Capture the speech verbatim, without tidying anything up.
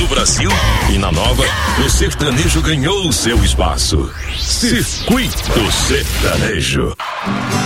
no Brasil e na nova, o sertanejo ganhou o seu espaço. Circuito Sertanejo.